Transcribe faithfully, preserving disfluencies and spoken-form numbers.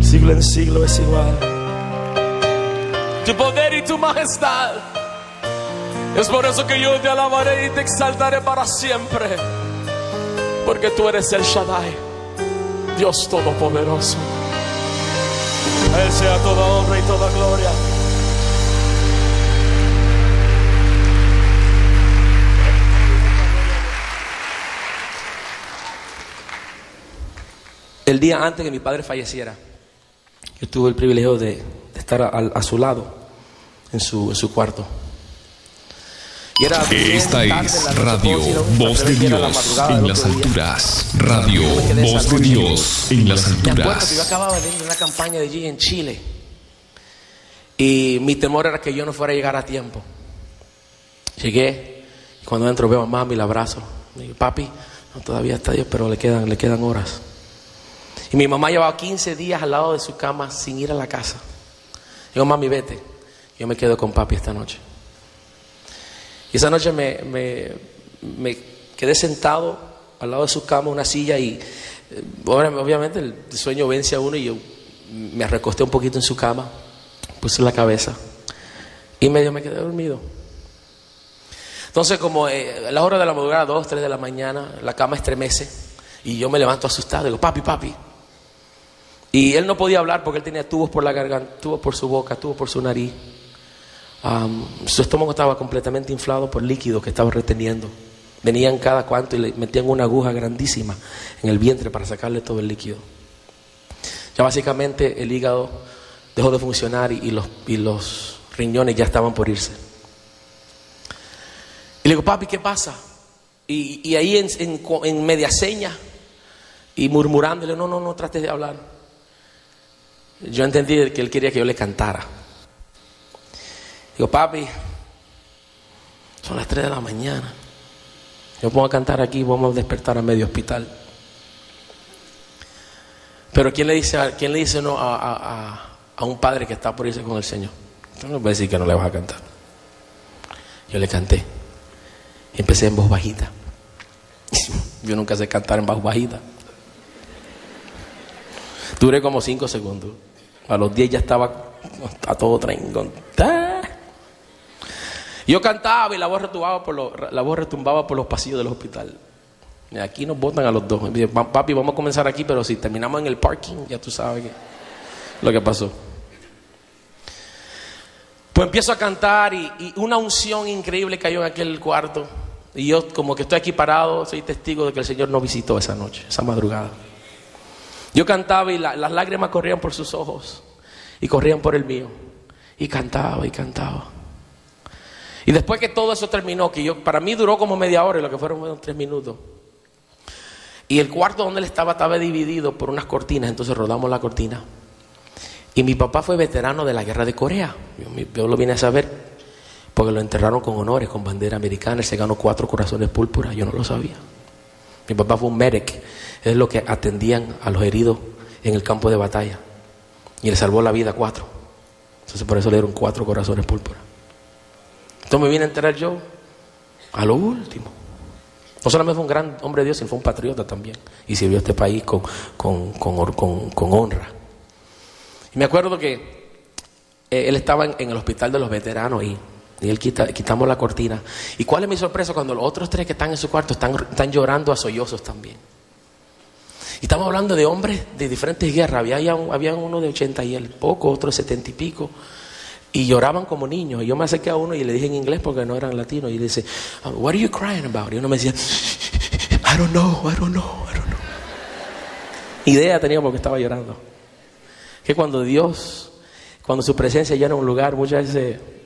siglo en siglo es igual. Tu poder y tu majestad. Es por eso que yo te alabaré y te exaltaré para siempre, porque tú eres el Shaddai, Dios Todopoderoso. A Él sea toda honra y toda gloria. El día antes que mi padre falleciera, yo tuve el privilegio de, de estar a, a su lado, en su, en su cuarto. Y era Esta es Radio Voz de Dios en las alturas. Radio Voz de Dios en las alturas. Me acuerdo que yo alturas. acababa de venir de una campaña de allí en Chile. Y mi temor era que yo no fuera a llegar a tiempo. Llegué, y cuando entro veo a mami, la abrazo. Me digo, papi, no, todavía está Dios, pero le quedan, le quedan horas. Y mi mamá llevaba quince días al lado de su cama sin ir a la casa. Digo, mami, vete. Yo me quedo con papi esta noche. Y esa noche me, me, me quedé sentado al lado de su cama, una silla, y eh, obviamente el sueño vence a uno, y yo me recosté un poquito en su cama, puse la cabeza y medio me quedé dormido. Entonces, como eh, a la hora de la madrugada, dos, tres de la mañana, la cama estremece y yo me levanto asustado. Digo, papi, papi. Y él no podía hablar porque él tenía tubos por la garganta, tubos por su boca, tubos por su nariz. Um, su estómago estaba completamente inflado por líquido que estaba reteniendo. Venían cada cuanto y le metían una aguja grandísima en el vientre para sacarle todo el líquido. Ya básicamente el hígado dejó de funcionar y, y, los, y los riñones ya estaban por irse. Y le digo, papi, ¿qué pasa? Y, y ahí en, en, en media seña y murmurándole, no, no, no trates de hablar. Yo entendí que él quería que yo le cantara. Digo, papi, son las tres de la mañana. Yo pongo a cantar aquí, vamos a despertar a medio hospital. Pero ¿quién le dice, quién le dice no a, a, a, a un padre que está por irse con el Señor? Tú no puedes decir que no le vas a cantar. Yo le canté. Y empecé en voz bajita. Yo nunca sé cantar en voz bajita. Duré como cinco segundos. A los diez ya estaba a todo tren. Yo cantaba y la voz retumbaba por los, la voz retumbaba por los pasillos del hospital. Y aquí nos botan a los dos. Me dice, papi, vamos a comenzar aquí, pero si terminamos en el parking, ya tú sabes que, lo que pasó. Pues empiezo a cantar y, y una unción increíble cayó en aquel cuarto. Y yo, como que estoy aquí parado, soy testigo de que el Señor nos visitó esa noche, esa madrugada. Yo cantaba y la, las lágrimas corrían por sus ojos y corrían por el mío. Y cantaba y cantaba. Y después que todo eso terminó, que yo, para mí duró como media hora y lo que fueron fueron tres minutos. Y el cuarto donde él estaba estaba dividido por unas cortinas, entonces rodamos la cortina. Y mi papá fue veterano de la guerra de Corea. Yo, yo lo vine a saber porque lo enterraron con honores, con bandera americana. Él se ganó cuatro corazones púrpuras, yo no lo sabía. Mi papá fue un medic, es lo que atendían a los heridos en el campo de batalla. Y le salvó la vida a cuatro. Entonces por eso le dieron cuatro corazones púrpuras. Entonces me vine a enterar yo a lo último. No solamente fue un gran hombre de Dios, sino fue un patriota también. Y sirvió a este país con, con, con, con, con honra. Y me acuerdo que eh, él estaba en, en el hospital de los veteranos y, y él quita, quitamos la cortina. ¿Y cuál es mi sorpresa? Cuando los otros tres que están en su cuarto están, están llorando a sollozos también. Y estamos hablando de hombres de diferentes guerras. Había, había uno de ochenta y el poco, otro de setenta y pico. Y lloraban como niños. Y yo me acerqué a uno y le dije en inglés porque no eran latinos. Y le dice, what are you crying about? Y uno me decía, I don't know, I don't know, I don't know. Idea tenía porque estaba llorando. Que cuando Dios, cuando su presencia llena un lugar, muchas veces